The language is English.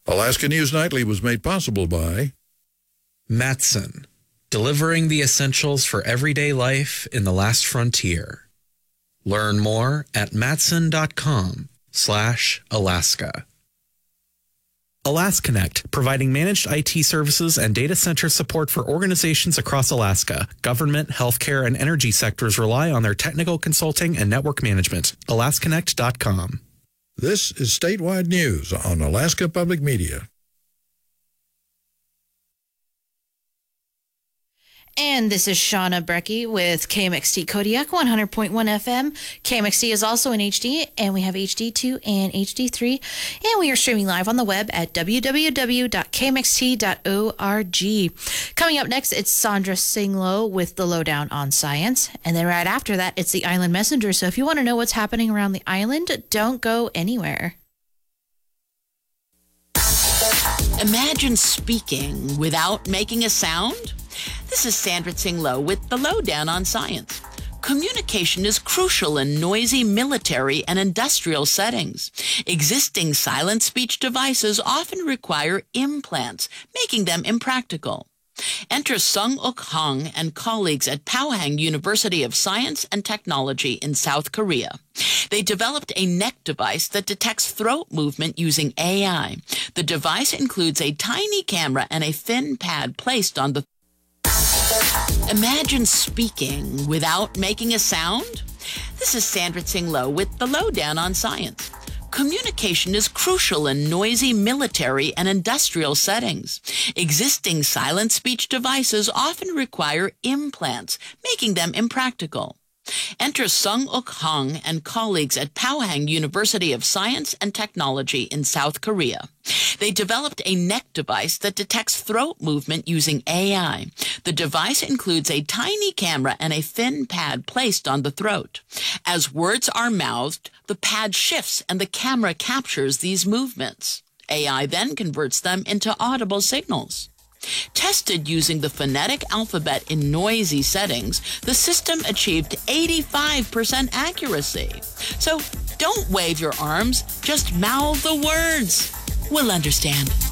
Alaska News Nightly was made possible by Matson, delivering the essentials for everyday life in the last frontier. Learn more at matson.com/Alaska. AlaskaConnect, providing managed IT services and data center support for organizations across Alaska. Government, healthcare, and energy sectors rely on their technical consulting and network management. AlaskaConnect.com. This is Statewide News on Alaska Public Media. And this is Shauna Brecky with KMXT Kodiak 100.1 FM. KMXT is also in HD, and we have HD2 and HD3. And we are streaming live on the web at www.kmxt.org. Coming up next, it's Sandra Singlo with the Lowdown on Science. And then right after that, it's the Island Messenger. So if you want to know what's happening around the island, don't go anywhere. Imagine speaking without making a sound. This is Sandra Singlo with the Lowdown on Science. Communication is crucial in noisy military and industrial settings. Existing silent speech devices often require implants, making them impractical. Enter Sung-Uk Hong and colleagues at Pohang University of Science and Technology in South Korea. They developed a neck device that detects throat movement using AI. The device includes a tiny camera and a thin pad placed on the Imagine speaking without making a sound. This is Sandra Singlo with the Lowdown on Science. Communication is crucial in noisy military and industrial settings. Existing silent speech devices often require implants, making them impractical. Enter Sung-Uk Hong and colleagues at Pohang University of Science and Technology in South Korea. They developed a neck device that detects throat movement using AI. The device includes a tiny camera and a thin pad placed on the throat. As words are mouthed, the pad shifts and the camera captures these movements. AI then converts them into audible signals. Tested using the phonetic alphabet in noisy settings, the system achieved 85% accuracy. So don't wave your arms, just mouth the words. We'll understand.